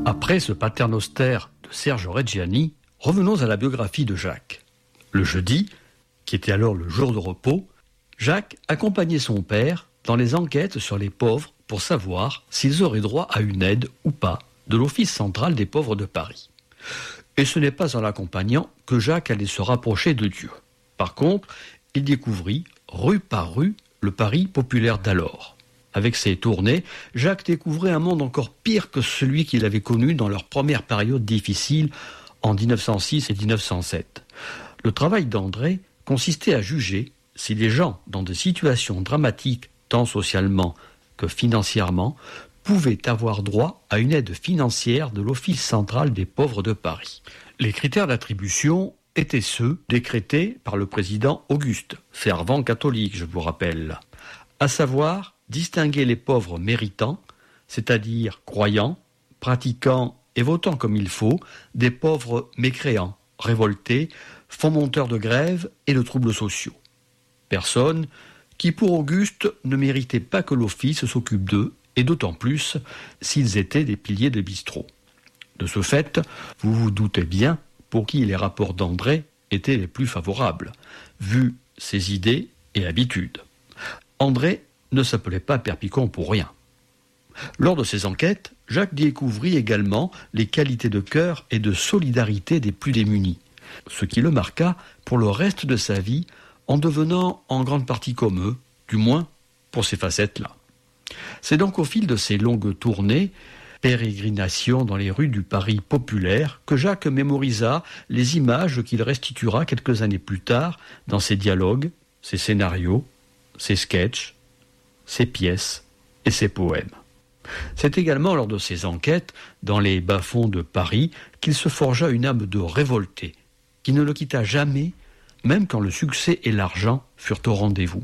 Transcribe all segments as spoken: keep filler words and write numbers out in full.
Après ce paternoster de Serge Reggiani, revenons à la biographie de Jacques. Le jeudi, qui était alors le jour de repos, Jacques accompagnait son père dans les enquêtes sur les pauvres pour savoir s'ils auraient droit à une aide ou pas de l'Office central des pauvres de Paris. Et ce n'est pas en l'accompagnant que Jacques allait se rapprocher de Dieu. Par contre, il découvrit, rue par rue, le Paris populaire d'alors. Avec ses tournées, Jacques découvrait un monde encore pire que celui qu'il avait connu dans leur première période difficile en dix-neuf cent six et dix-neuf cent sept. Le travail d'André consistait à juger si les gens, dans des situations dramatiques, tant socialement que financièrement, pouvaient avoir droit à une aide financière de l'Office central des pauvres de Paris. Les critères d'attribution étaient ceux décrétés par le président Auguste, fervent catholique, je vous rappelle, à savoir distinguer les pauvres méritants, c'est-à-dire croyants, pratiquants et votant comme il faut, des pauvres mécréants, révoltés, fomenteurs de grève et de troubles sociaux. Personnes qui, pour Auguste, ne méritaient pas que l'office s'occupe d'eux, et d'autant plus s'ils étaient des piliers de bistrot. De ce fait, vous vous doutez bien pour qui les rapports d'André étaient les plus favorables, vu ses idées et habitudes. André ne s'appelait pas Perpicon pour rien. Lors de ses enquêtes, Jacques découvrit également les qualités de cœur et de solidarité des plus démunis, ce qui le marqua pour le reste de sa vie en devenant en grande partie comme eux, du moins pour ces facettes-là. C'est donc au fil de ces longues tournées, pérégrinations dans les rues du Paris populaire, que Jacques mémorisa les images qu'il restituera quelques années plus tard dans ses dialogues, ses scénarios, ses sketchs, ses pièces et ses poèmes. C'est également lors de ses enquêtes dans les bas-fonds de Paris qu'il se forgea une âme de révolté, qui ne le quitta jamais, même quand le succès et l'argent furent au rendez-vous.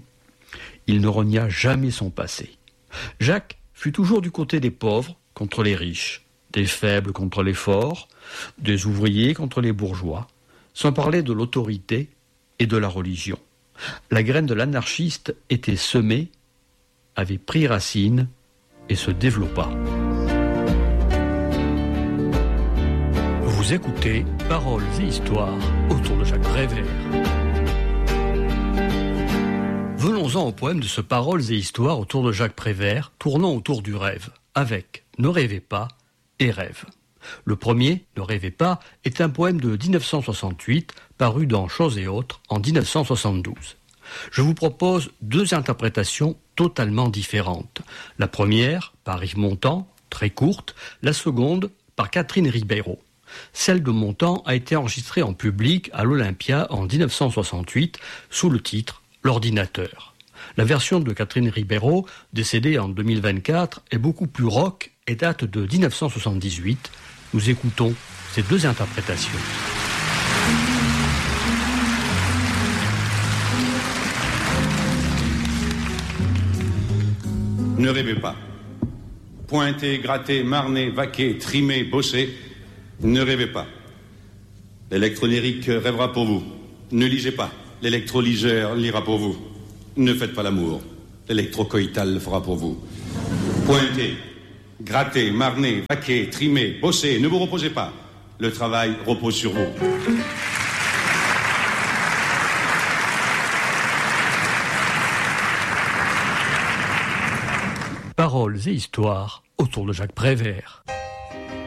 Il ne renia jamais son passé. Jacques fut toujours du côté des pauvres contre les riches, des faibles contre les forts, des ouvriers contre les bourgeois, sans parler de l'autorité et de la religion. La graine de l'anarchiste était semée, avait pris racine et se développa. Vous écoutez Paroles et Histoires autour de Jacques Prévert. Venons-en au poème de ce Paroles et Histoires autour de Jacques Prévert, tournant autour du rêve, avec Ne rêvez pas et Rêve. Le premier, Ne rêvez pas, est un poème de dix-neuf cent soixante-huit, paru dans Choses et autres en dix-neuf cent soixante-douze. Je vous propose deux interprétations totalement différentes. La première, par Yves Montand, très courte, la seconde, par Catherine Ribeiro. Celle de Montand a été enregistrée en public à l'Olympia en dix-neuf cent soixante-huit sous le titre L'ordinateur. La version de Catherine Ribeiro, décédée en deux mille vingt-quatre, est beaucoup plus rock et date de dix-neuf cent soixante-dix-huit. Nous écoutons ces deux interprétations. Ne rêvez pas. Pointer, gratter, marner, vaquer, trimer, bosser, ne rêvez pas. L'électronérique rêvera pour vous. Ne lisez pas. L'électrolyseur lira pour vous. Ne faites pas l'amour. L'électrocoïtal le fera pour vous. Pointez, grattez, marnez, vaquez, trimez, bossez, ne vous reposez pas. Le travail repose sur vous. Paroles et histoires autour de Jacques Prévert.